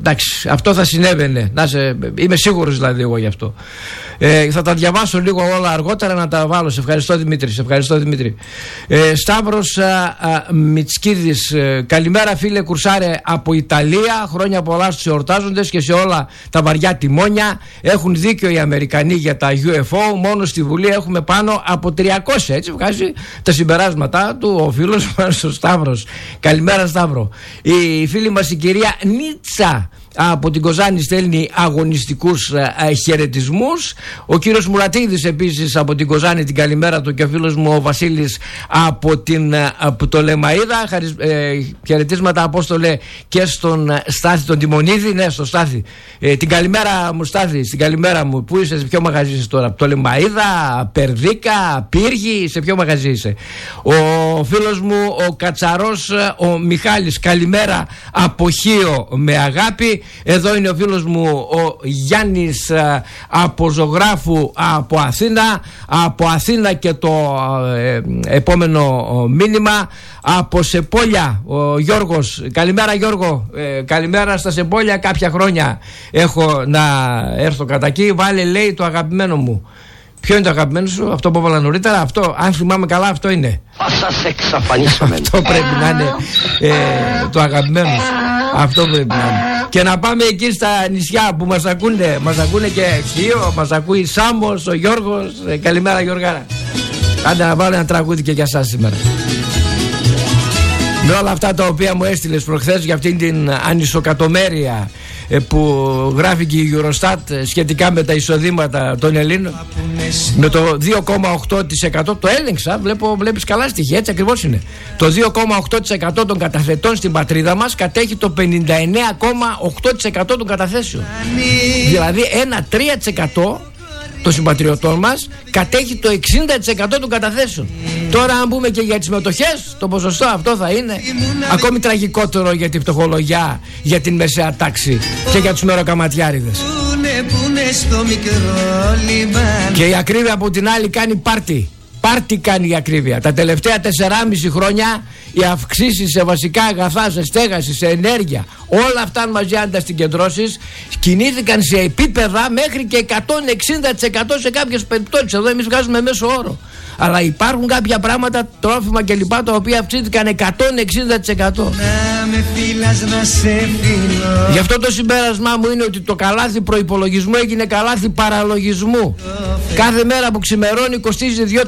Εντάξει, αυτό θα συνέβαινε. Είμαι σίγουρος δηλαδή εγώ γι' αυτό. Θα τα διαβάσω λίγο όλα αργότερα να τα βάλω. Σε ευχαριστώ Δημήτρη. Σταύρος Μιτσκίδης, καλημέρα φίλε Κουρσάρε από Ιταλία. Χρόνια πολλά στους εορτάζοντες και σε όλα τα βαριά τιμόνια. Έχουν δίκιο οι Αμερικανοί για τα UFO. Μόνο στη Βουλή έχουμε πάνω από 300. Έτσι βγάζει τα συμπεράσματα του ο φίλος μας ο Σταύρος. Καλημέρα Σταύρο. Η φίλη μας η κυρία Νίτσα από την Κοζάνη στέλνει αγωνιστικούς χαιρετισμούς. Ο κύριος Μουρατίδης επίσης από την Κοζάνη την καλημέρα του, και ο φίλος μου ο Βασίλης από το Λεμαΐδα. Χαιρετίσματα Απόστολε και στον Στάθη τον Τιμονίδη. Ναι, στο Στάθη. Την καλημέρα μου Στάθη, στην καλημέρα μου. Πού είσαι, σε ποιο μαγαζί είσαι τώρα? Από το Λεμαΐδα, Περδίκα, Πύργη, σε ποιο μαγαζί είσαι? Ο φίλος μου ο Κατσαρός ο Μιχάλης, καλημέρα από Χίο με αγάπη. Εδώ είναι ο φίλος μου ο Γιάννης από Ζωγράφου από Αθήνα και το επόμενο μήνυμα από Σεπόλια ο Γιώργος. Καλημέρα Γιώργο, καλημέρα στα Σεπόλια. Κάποια χρόνια έχω να έρθω κατά εκεί. Βάλε λέει το αγαπημένο μου. Ποιο είναι το αγαπημένο σου? Αυτό που έβαλα νωρίτερα? Αυτό, αν θυμάμαι καλά, αυτό είναι. Θα σας εξαφανίσουμε. Αυτό πρέπει να είναι το αγαπημένο σου. Αυτό πρέπει να είναι. Και να πάμε εκεί στα νησιά που μας ακούνε. Μας ακούνε και Χίο, μας ακούει Σάμος, ο Γιώργος. Καλημέρα Γιώργαρα. Άντε να βάλω ένα τραγούδι και για σας σήμερα. Με όλα αυτά τα οποία μου έστειλες προχθές για αυτήν την ανισοκατομμέρεια που γράφει και η Eurostat σχετικά με τα εισοδήματα των Ελλήνων, με το 2,8% το έλεγξα, βλέπεις καλά στοιχεία, έτσι ακριβώς είναι. Το 2,8% των καταθετών στην πατρίδα μας κατέχει το 59,8% των καταθέσεων. Δηλαδή ένα 3% των συμπατριωτών μας κατέχει το 60% των καταθέσεων. Τώρα αν πούμε και για τις μετοχές, το ποσοστό αυτό θα είναι ακόμη τραγικότερο για τη φτωχολογιά, για την μεσαία τάξη και για τους μεροκαματιάριδες. Και η ακρίβεια από την άλλη κάνει πάρτι. Πάρτι κάνει η ακρίβεια. Τα τελευταία 4,5 χρόνια οι αυξήσεις σε βασικά αγαθά, σε στέγαση, σε ενέργεια, όλα αυτά μαζί αν τα συγκεντρώσεις, κινήθηκαν σε επίπεδα μέχρι και 160% σε κάποιες περιπτώσεις. Εδώ εμείς βγάζουμε μέσο όρο. Αλλά υπάρχουν κάποια πράγματα, τρόφιμα κλπ, τα οποία αυξήθηκαν 160%. Γι' αυτό το συμπέρασμά μου είναι ότι το καλάθι προϋπολογισμού έγινε καλάθι παραλογισμού. Κάθε μέρα που ξημερώνει κοστίζει 2